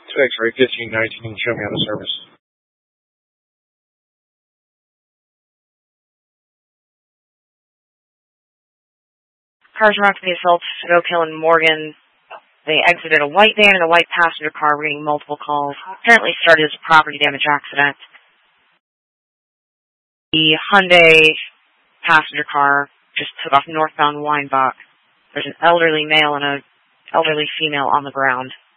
X-ray 1519, show me out of service. Cars were after the assault at Oak Hill and Morgan. They exited a white van and a white passenger car, reading multiple calls. Apparently started as a property damage accident. The Hyundai passenger car just took off northbound Weinbach. There's an elderly male and an elderly female on the ground.